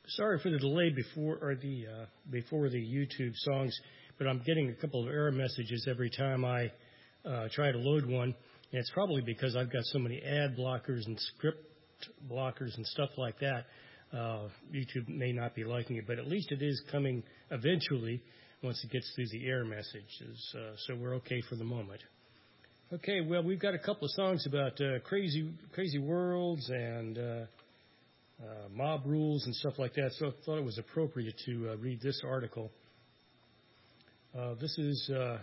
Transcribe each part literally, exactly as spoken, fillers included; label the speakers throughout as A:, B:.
A: Sorry for the delay before or the uh, before the YouTube songs, but I'm getting a couple of error messages every time I uh, try to load one, and it's probably because I've got so many ad blockers and script blockers and stuff like that. Uh, YouTube may not be liking it, but at least it is coming eventually once it gets through the error messages, uh, so we're okay for the moment. Okay, well, we've got a couple of songs about uh, crazy crazy worlds and uh, Uh, mob rules and stuff like that, so I thought it was appropriate to uh, read this article. Uh, this is uh,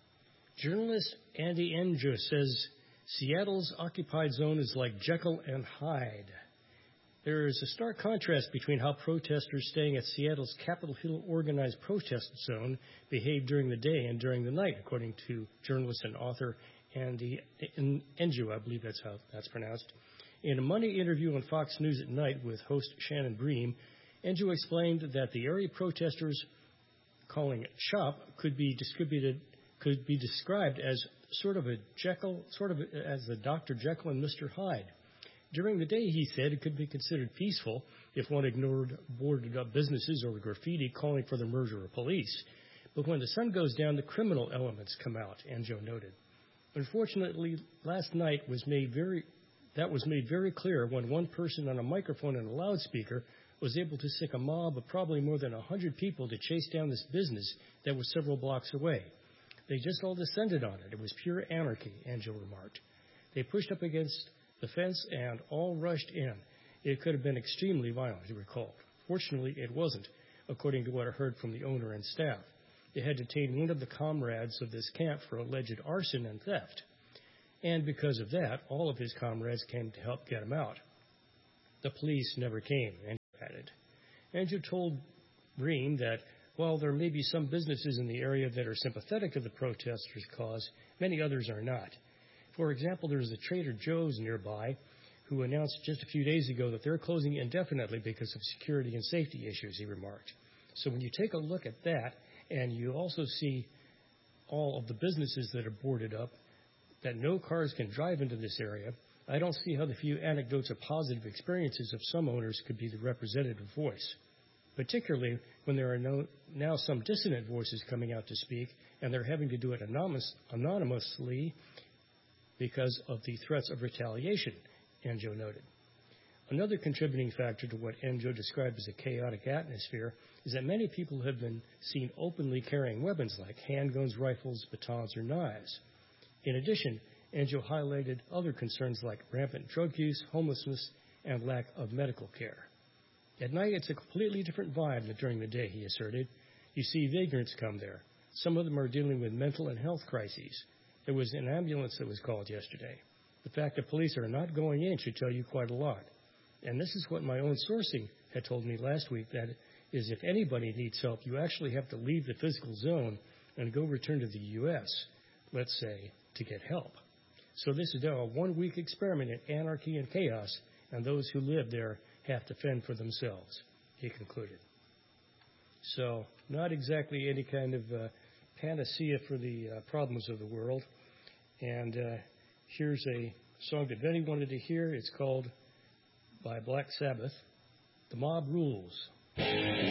A: journalist Andy Enjo says Seattle's occupied zone is like Jekyll and Hyde. There is a stark contrast between how protesters staying at Seattle's Capitol Hill organized protest zone behave during the day and during the night, according to journalist and author Andy Enjo, I believe that's how that's pronounced. In a Monday interview on Fox News at Night with host Shannon Bream, Enjo explained that the area protesters calling CHOP could be distributed, could be described as sort of a Jekyll, sort of as a Doctor Jekyll and Mister Hyde. During the day, he said, it could be considered peaceful if one ignored boarded up businesses or graffiti calling for the merger of police. But when the sun goes down, the criminal elements come out, Enjo noted. Unfortunately, last night was made very That was made very clear when one person on a microphone and a loudspeaker was able to sick a mob of probably more than one hundred people to chase down this business that was several blocks away. They just all descended on it. It was pure anarchy, Enjo remarked. They pushed up against the fence and all rushed in. It could have been extremely violent, he recalled. Fortunately, it wasn't, according to what I heard from the owner and staff. They had detained one of the comrades of this camp for alleged arson and theft. And because of that, all of his comrades came to help get him out. The police never came, Enjo added. Enjo told Bream that while there may be some businesses in the area that are sympathetic to the protesters' cause, many others are not. For example, there's a Trader Joe's nearby who announced just a few days ago that they're closing indefinitely because of security and safety issues, he remarked. So when you take a look at that, and you also see all of the businesses that are boarded up, that no cars can drive into this area, I don't see how the few anecdotes of positive experiences of some owners could be the representative voice, particularly when there are no, now some dissonant voices coming out to speak, and they're having to do it anonymous, anonymously because of the threats of retaliation, Enjo noted. Another contributing factor to what Enjo described as a chaotic atmosphere is that many people have been seen openly carrying weapons like handguns, rifles, batons, or knives. In addition, Enjo highlighted other concerns like rampant drug use, homelessness, and lack of medical care. At night, it's a completely different vibe than during the day, he asserted. You see vagrants come there. Some of them are dealing with mental and health crises. There was an ambulance that was called yesterday. The fact that police are not going in should tell you quite a lot. And this is what my own sourcing had told me last week, that is if anybody needs help, you actually have to leave the physical zone and go return to the U S, let's say, to get help. So this is now a one-week experiment in anarchy and chaos, and those who live there have to fend for themselves, he concluded. So not exactly any kind of uh, panacea for the uh, problems of the world. And uh, here's a song that Benny wanted to hear. It's called, by Black Sabbath, The Mob Rules.